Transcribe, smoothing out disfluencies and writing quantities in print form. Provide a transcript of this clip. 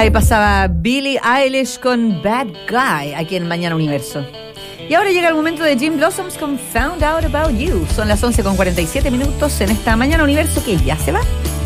Ahí pasaba Billie Eilish con Bad Guy aquí en Mañana Universo. Y ahora llega el momento de Jim Blossoms con Found Out About You. Son las 11:47 en esta Mañana Universo que ya se va.